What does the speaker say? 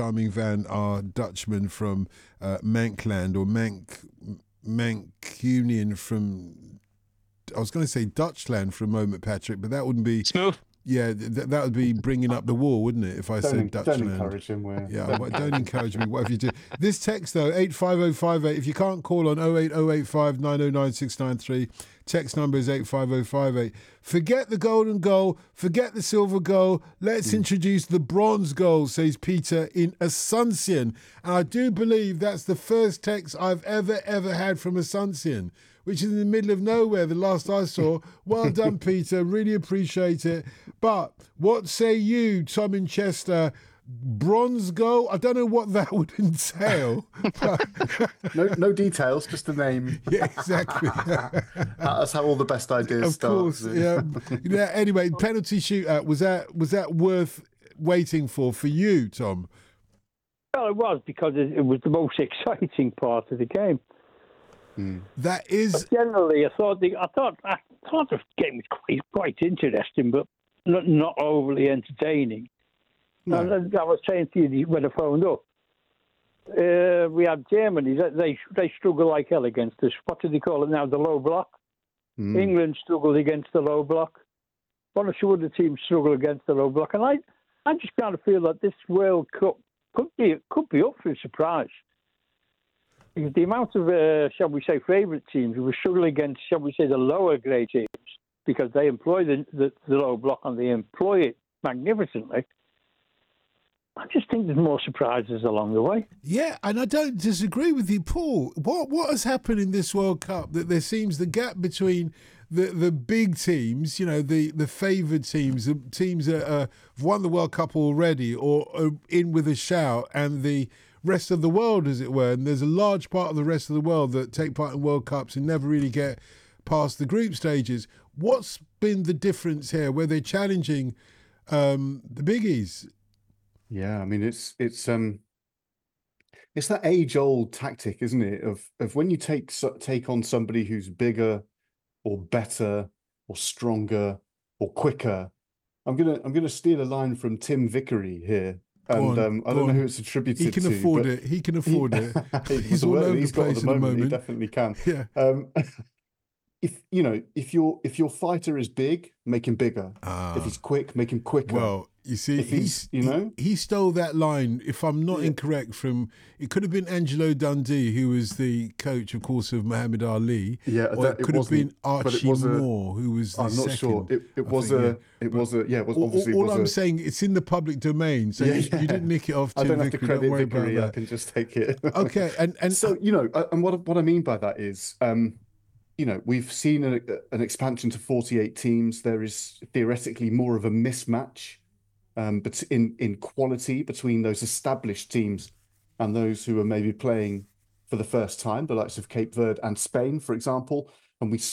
charming van, our Dutchman from Mankland, or Mancunian from, I was going to say Dutchland for a moment, Patrick, but that wouldn't be... Smooth. Yeah, that would be bringing up the wall, wouldn't it, if I said Dutchland? Don't encourage him. Don't encourage me, whatever you do. This text, though, 85058, if you can't call on 08085 909 693, text number is 85058. Forget the golden goal, forget the silver goal, let's introduce the bronze goal, says Peter in Asuncion. And I do believe that's the first text I've ever had from Asuncion, which is in the middle of nowhere, the last I saw. Well done, Peter. Really appreciate it. But what say you, Tom in Chester? Bronze goal? I don't know what that would entail. No details, just the name. Yeah, exactly. That's how all the best ideas start. Of course, yeah. Anyway, penalty shootout, was that worth waiting for you, Tom? Well, it was, because it was the most exciting part of the game. That is... But generally, I thought the game was quite interesting, but not overly entertaining. No. And I was saying to you when I phoned up, we had Germany. They struggle like hell against us. What do they call it now? The low block. England struggled against the low block. One or two other teams struggle against the low block, and I just kind of feel that this World Cup could be up for a surprise. Because the amount of, shall we say, favourite teams who were struggling against, shall we say, the lower grade teams, because they employ the low block and they employ it magnificently. I just think there's more surprises along the way. Yeah, and I don't disagree with you, Paul. What has happened in this World Cup, that there seems the gap between the big teams, the favoured teams, the teams that have won the World Cup already or are in with a shout, and the rest of the world, as it were. And there's a large part of the rest of the world that take part in World Cups and never really get past the group stages. What's been the difference here where they're challenging the biggies? Yeah, I mean, it's that age-old tactic, isn't it? Of when you take on somebody who's bigger or better or stronger or quicker. I'm gonna steal a line from Tim Vickery here. And I don't know who it's attributed to. He can afford it. He can afford it. He's all over the place at the moment. He definitely can. Yeah. If your fighter is big, make him bigger. If he's quick, make him quicker. Well, you see, he stole that line, if I'm not incorrect, from, it could have been Angelo Dundee, who was the coach, of course, of Muhammad Ali. Yeah, or it could have been Archie Moore, who was the second. I'm not sure. All I'm saying, it's in the public domain, so you didn't nick it off Tim I don't have to Vickery. credit Don't worry Vickery, about I can just take it. Okay, and so, and what I mean by that is, we've seen an expansion to 48 teams. There is theoretically more of a mismatch but in quality between those established teams and those who are maybe playing for the first time, the likes of Cape Verde and Spain, for example. And